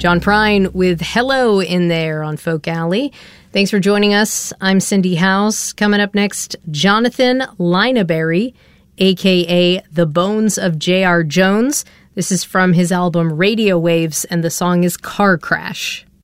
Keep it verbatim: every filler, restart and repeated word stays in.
John Prine with Hello in there on Folk Alley. Thanks for joining us. I'm Cindy House. Coming up next, Jonathan Lineberry, a k a. The Bones of J R. Jones. This is from his album Radio Waves, and the song is Car Crash.